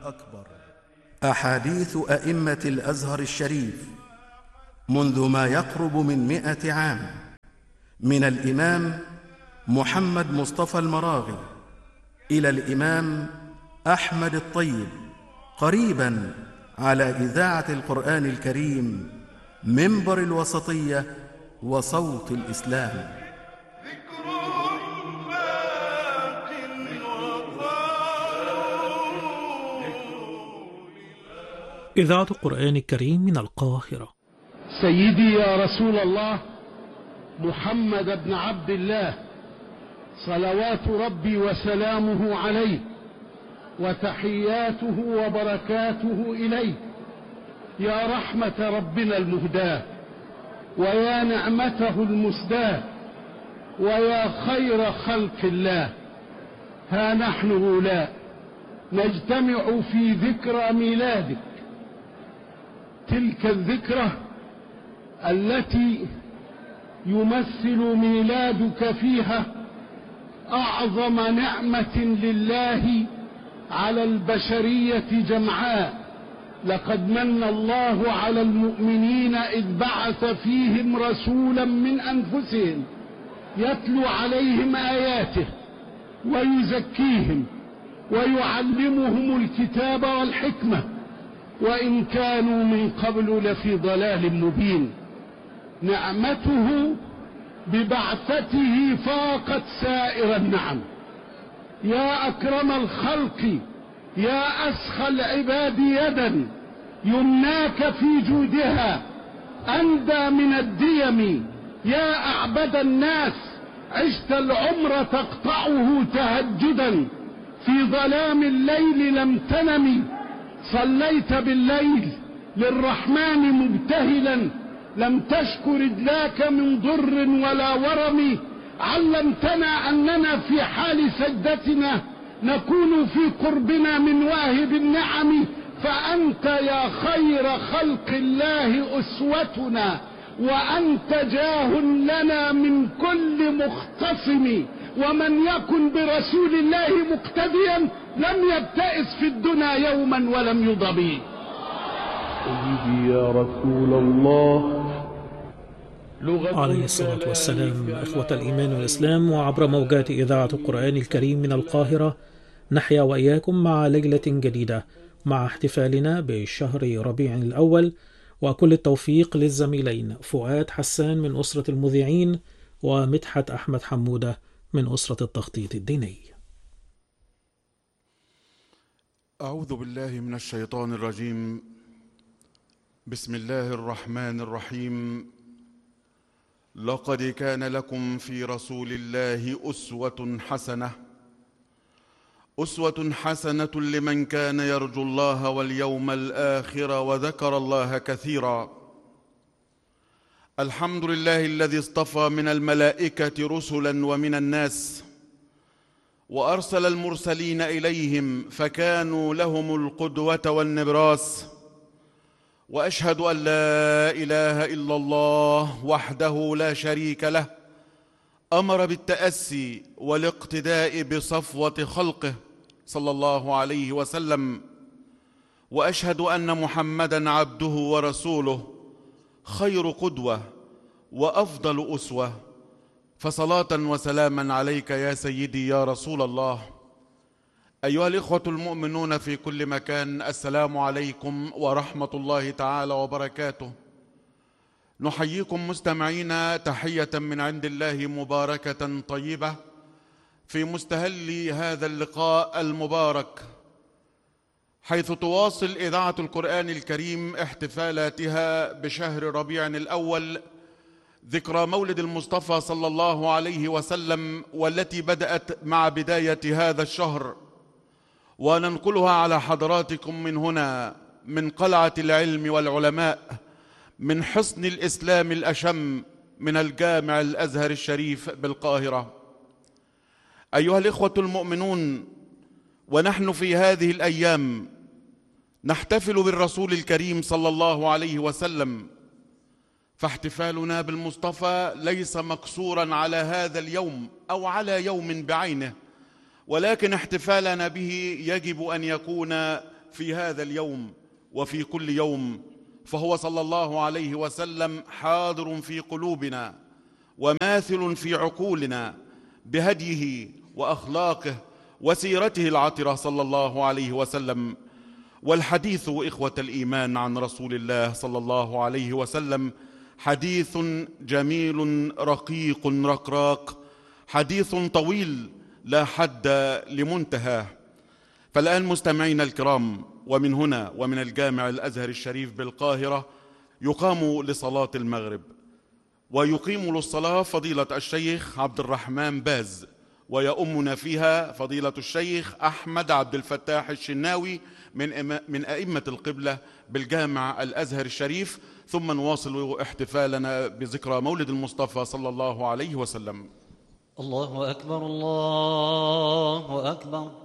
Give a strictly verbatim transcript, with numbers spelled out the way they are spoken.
الأكبر. أحاديث أئمة الأزهر الشريف منذ ما يقرب من مئة عام، من الإمام محمد مصطفى المراغي إلى الإمام أحمد الطيب، قريبا على إذاعة القرآن الكريم، منبر الوسطية وصوت الإسلام. إذاعة القرآن الكريم من القاهرة. سيدي يا رسول الله محمد بن عبد الله، صلوات ربي وسلامه عليه وتحياته وبركاته إليه، يا رحمة ربنا المهداة ويا نعمته المسداة ويا خير خلق الله. ها نحن هؤلاء نجتمع في ذكرى ميلادك، تلك الذكرى التي يمثل ميلادك فيها أعظم نعمة لله على البشرية جمعاء. لقد من الله على المؤمنين إذ بعث فيهم رسولا من أنفسهم يتلو عليهم آياته ويزكيهم ويعلمهم الكتاب والحكمة وإن كانوا من قبل لفي ضلال مبين. نعمته ببعثته فاقت سائر النعم. يا أكرم الخلق، يا أسخى العباد يدا، يمناك في جودها أندى من الديم. يا أعبد الناس، عشت العمر تقطعه تهجدا، في ظلام الليل لم تنم، صليت بالليل للرحمن مبتهلا، لم تشك رجلاك من ضر ولا ورم. علمتنا أننا في حال سجدتنا نكون في قربنا من واهب النعم، فأنت يا خير خلق الله أسوتنا، وأنت جاه لنا من كل مختصم. ومن يكن برسول الله مقتديا لم يبتئس في الدنيا يوما ولم يضبي. سيدي يا رسول الله عليه الصلاة والسلام. إخوة الإيمان والإسلام، وعبر موجات إذاعة القرآن الكريم من القاهرة نحيا وإياكم مع ليلة جديدة مع احتفالنا بشهر ربيع الأول، وكل التوفيق للزميلين فؤاد حسان من أسرة المذيعين ومدحت أحمد حمودة من أسرة التخطيط الديني. أعوذ بالله من الشيطان الرجيم. بسم الله الرحمن الرحيم. لقد كان لكم في رسول الله أسوة حسنة أسوة حسنة لمن كان يرجو الله واليوم الآخر وذكر الله كثيرا. الحمد لله الذي اصطفى من الملائكة رسلا ومن الناس، وأرسل المرسلين إليهم فكانوا لهم القدوة والنبراس. وأشهد أن لا إله إلا الله وحده لا شريك له، أمر بالتأسي والاقتداء بصفوة خلقه صلى الله عليه وسلم. وأشهد أن محمدًا عبده ورسوله، خير قدوة وأفضل أسوة. فصلاة وسلاما عليك يا سيدي يا رسول الله. أيها الإخوة المؤمنون في كل مكان، السلام عليكم ورحمة الله تعالى وبركاته. نحييكم مستمعين تحية من عند الله مباركة طيبة في مستهل هذا اللقاء المبارك، حيث تواصل إذاعة القرآن الكريم احتفالاتها بشهر ربيع الأول، ذكرى مولد المصطفى صلى الله عليه وسلم، والتي بدأت مع بداية هذا الشهر، وننقلها على حضراتكم من هنا، من قلعة العلم والعلماء، من حصن الإسلام الأشم، من الجامع الأزهر الشريف بالقاهرة. أيها الإخوة المؤمنون، ونحن في هذه الأيام نحتفل بالرسول الكريم صلى الله عليه وسلم، فاحتفالنا بالمصطفى ليس مقصورا على هذا اليوم أو على يوم بعينه، ولكن احتفالنا به يجب أن يكون في هذا اليوم وفي كل يوم، فهو صلى الله عليه وسلم حاضر في قلوبنا وماثل في عقولنا بهديه وأخلاقه وسيرته العطرة صلى الله عليه وسلم. والحديث إخوة الإيمان عن رسول الله صلى الله عليه وسلم حديث جميل رقيق رقراق، حديث طويل لا حد لمنتهاه. فالآن مستمعينا الكرام، ومن هنا ومن الجامع الأزهر الشريف بالقاهرة يقام لصلاة المغرب، ويقيم للصلاة فضيلة الشيخ عبد الرحمن باز، ويؤمنا فيها فضيلة الشيخ أحمد عبد الفتاح الشناوي من من أئمة القبلة بالجامع الأزهر الشريف. ثم نواصل احتفالنا بذكرى مولد المصطفى صلى الله عليه وسلم. الله أكبر الله أكبر.